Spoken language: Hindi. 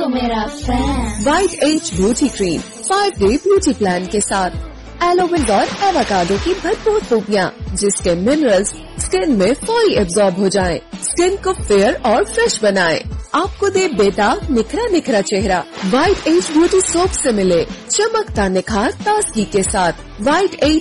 तो मेरा fan. White as beauty cream 5 day beauty plan के साथ एलोवेरा और एवोकाडो की भरपूर खूबियाँ, जिसके मिनरल्स स्किन में फौरी एब्जॉर्ब हो जाएं, स्किन को फेयर और फ्रेश बनाएं, आपको दे बेदाग निखरा निखरा चेहरा। व्हाइट एज ब्यूटी सोप से मिले चमकता निखार ताजगी के साथ। White as